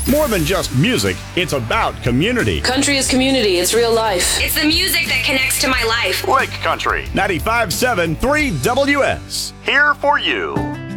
More than just music, it's about community. Country is community. It's real life. It's the music that connects to my life. Lake Country 95.7 3WS. Here for you.